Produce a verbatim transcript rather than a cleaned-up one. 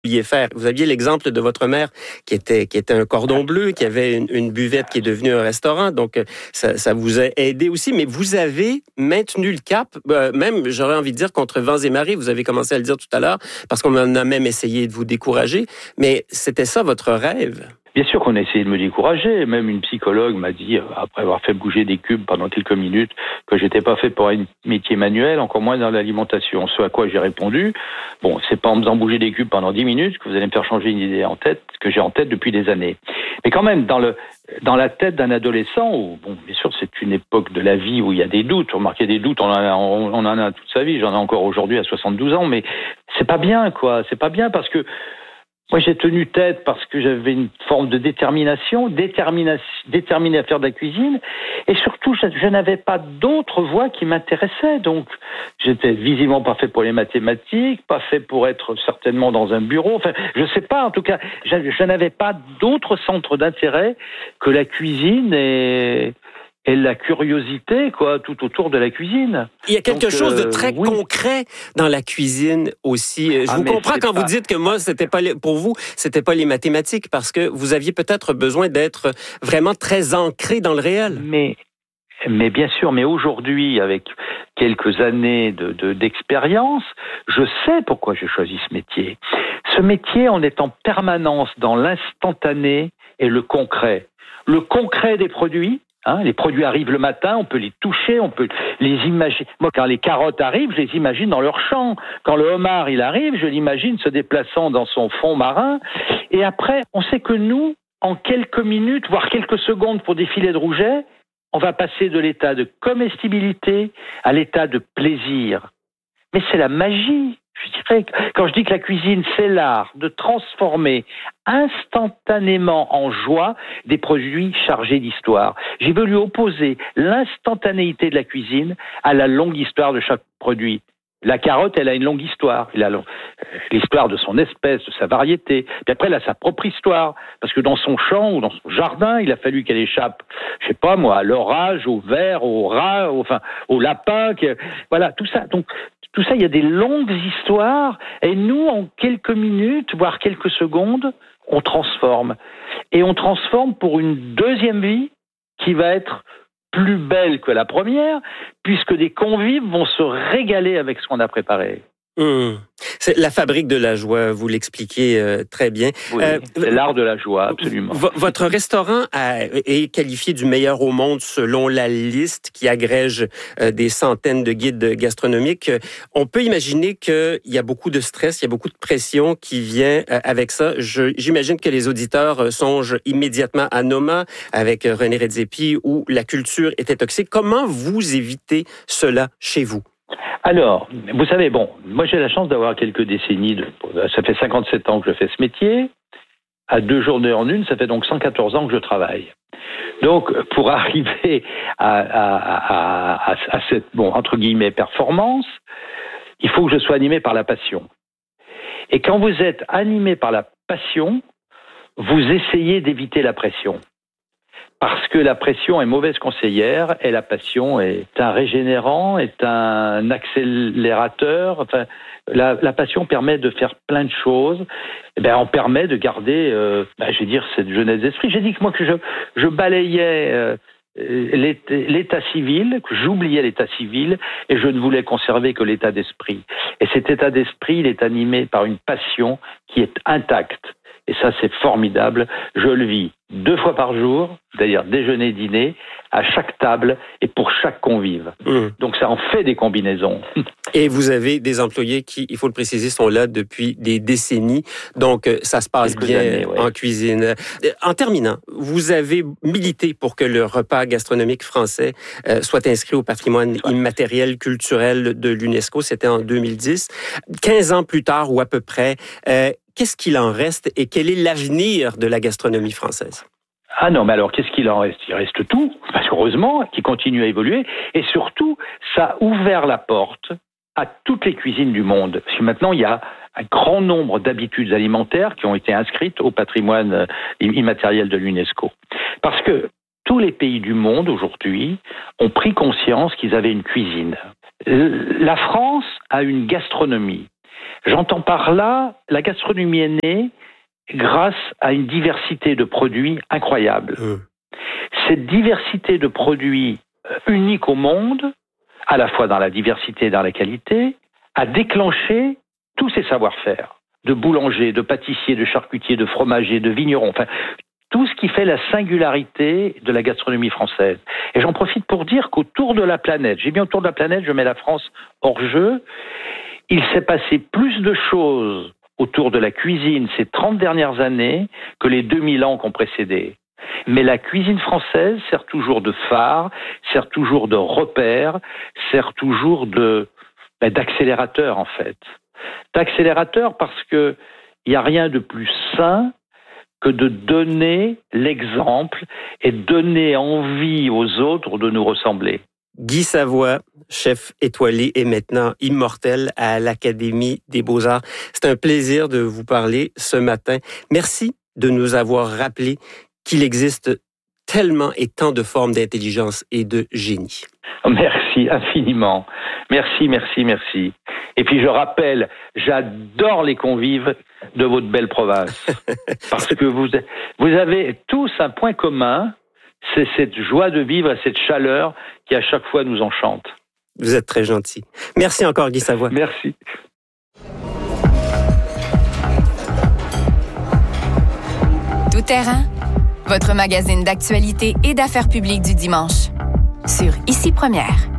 pouviez faire. Vous aviez l'exemple de votre mère qui était qui était un cordon bleu, qui avait une, une buvette qui est devenue un restaurant, donc ça, ça vous a aidé aussi, mais vous avez maintenu le cap, euh, même j'aurais envie de dire contre vents et marées, vous avez commencé à le dire tout à l'heure, parce qu'on en a même essayé de vous décourager, mais c'était ça votre rêve? Bien sûr qu'on a essayé de me décourager. Même une psychologue m'a dit, après avoir fait bouger des cubes pendant quelques minutes, que j'étais pas fait pour un métier manuel, encore moins dans l'alimentation. Ce à quoi j'ai répondu, bon, c'est pas en me faisant bouger des cubes pendant dix minutes que vous allez me faire changer une idée en tête, que j'ai en tête depuis des années. Mais quand même, dans le, dans la tête d'un adolescent, où, bon, bien sûr, c'est une époque de la vie où il y a des doutes. Remarquez, des doutes, on en a, on en a toute sa vie. J'en ai encore aujourd'hui à soixante-douze ans, mais c'est pas bien, quoi. C'est pas bien parce que moi, j'ai tenu tête parce que j'avais une forme de détermination, détermination, déterminé à faire de la cuisine, et surtout, je, je n'avais pas d'autre voie qui m'intéressait. Donc, j'étais visiblement pas fait pour les mathématiques, pas fait pour être certainement dans un bureau. Enfin, je sais pas. En tout cas, je, je n'avais pas d'autre centre d'intérêt que la cuisine et et la curiosité, quoi, tout autour de la cuisine. Il y a quelque Donc, chose de euh, très oui. concret dans la cuisine aussi. Je Ah, vous mais comprends c'est quand pas... vous dites que moi, c'était pas les, pour vous, c'était pas les mathématiques, parce que vous aviez peut-être besoin d'être vraiment très ancré dans le réel. Mais, mais bien sûr, mais aujourd'hui, avec quelques années de, de, d'expérience, je sais pourquoi j'ai choisi ce métier. Ce métier, on est en permanence dans l'instantané et le concret. Le concret des produits. Hein, les produits arrivent le matin, on peut les toucher, on peut les imaginer. Moi, quand les carottes arrivent, je les imagine dans leur champ. Quand le homard, il arrive, je l'imagine se déplaçant dans son fond marin. Et après, on sait que nous, en quelques minutes, voire quelques secondes pour des filets de rouget, on va passer de l'état de comestibilité à l'état de plaisir. Mais c'est la magie. Je dirais, quand je dis que la cuisine, c'est l'art de transformer instantanément en joie des produits chargés d'histoire. J'ai voulu opposer l'instantanéité de la cuisine à la longue histoire de chaque produit. La carotte, elle a une longue histoire. Elle a l'histoire de son espèce, de sa variété. Puis après, elle a sa propre histoire. Parce que dans son champ ou dans son jardin, il a fallu qu'elle échappe, je sais pas moi, à l'orage, au ver, au rat, au, enfin, au lapin. Que, voilà, tout ça. Donc, tout ça, il y a des longues histoires. Et nous, en quelques minutes, voire quelques secondes, on transforme. Et on transforme pour une deuxième vie qui va être plus belle que la première, puisque des convives vont se régaler avec ce qu'on a préparé. Mmh. C'est la fabrique de la joie, vous l'expliquez euh, très bien. Oui, euh, c'est l'art de la joie, absolument. V- votre restaurant a, est qualifié du meilleur au monde selon la liste qui agrège euh, des centaines de guides gastronomiques. On peut imaginer qu'il y a beaucoup de stress, il y a beaucoup de pression qui vient euh, avec ça. Je, j'imagine que les auditeurs songent immédiatement à Noma avec René Redzepi où la culture était toxique. Comment vous évitez cela chez vous? Alors, vous savez, bon, moi j'ai la chance d'avoir quelques décennies, de, ça fait cinquante-sept ans que je fais ce métier, à deux journées en une, ça fait donc cent quatorze ans que je travaille. Donc, pour arriver à, à, à, à, à cette, bon, entre guillemets, performance, il faut que je sois animé par la passion. Et quand vous êtes animé par la passion, vous essayez d'éviter la pression. Parce que la pression est mauvaise conseillère et la passion est un régénérant, est un accélérateur. Enfin, la, la passion permet de faire plein de choses. Et ben, on permet de garder, euh, ben, je vais dire, cette jeunesse d'esprit. J'ai dit que moi que je, je balayais euh, l'état, l'état civil, que j'oubliais l'état civil et je ne voulais conserver que l'état d'esprit. Et cet état d'esprit, il est animé par une passion qui est intacte. Et ça, c'est formidable. Je le vis deux fois par jour, c'est-à-dire déjeuner, dîner, à chaque table et pour chaque convive. Mmh. Donc ça en fait des combinaisons. Et vous avez des employés qui, il faut le préciser, sont là depuis des décennies. Donc ça se passe Quelques bien années, ouais. En cuisine. En terminant, vous avez milité pour que le repas gastronomique français euh, soit inscrit au patrimoine ouais. immatériel culturel de l'UNESCO. C'était en deux mille dix. quinze ans plus tard ou à peu près, euh, qu'est-ce qu'il en reste et quel est l'avenir de la gastronomie française? Ah non, mais alors qu'est-ce qu'il en reste? Il reste tout, parce qu'heureusement, qui continue à évoluer. Et surtout, ça a ouvert la porte à toutes les cuisines du monde. Parce que maintenant, il y a un grand nombre d'habitudes alimentaires qui ont été inscrites au patrimoine immatériel de l'UNESCO. Parce que tous les pays du monde, aujourd'hui, ont pris conscience qu'ils avaient une cuisine. La France a une gastronomie. J'entends par là, la gastronomie est née grâce à une diversité de produits incroyable. Mmh. Cette diversité de produits unique au monde, à la fois dans la diversité et dans la qualité, a déclenché tous ces savoir-faire, de boulanger, de pâtissier, de charcutier, de fromager, de vigneron, enfin, tout ce qui fait la singularité de la gastronomie française. Et j'en profite pour dire qu'autour de la planète, j'ai bien autour de la planète, je mets la France hors jeu, il s'est passé plus de choses autour de la cuisine ces trente dernières années que les deux mille ans qui ont précédé. Mais la cuisine française sert toujours de phare, sert toujours de repère, sert toujours de, ben, d'accélérateur en fait. D'accélérateur parce que il n'y a rien de plus sain que de donner l'exemple et donner envie aux autres de nous ressembler. Guy Savoie, chef étoilé et maintenant immortel à l'Académie des Beaux-Arts. C'est un plaisir de vous parler ce matin. Merci de nous avoir rappelé qu'il existe tellement et tant de formes d'intelligence et de génie. Merci infiniment. Merci, merci, merci. Et puis je rappelle, j'adore les convives de votre belle province. Parce que vous, vous avez tous un point commun, c'est cette joie de vivre, cette chaleur qui à chaque fois nous enchante. Vous êtes très gentil. Merci encore Guy Savoie. Merci. Tout terrain, votre magazine d'actualité et d'affaires publiques du dimanche. Sur Ici Première.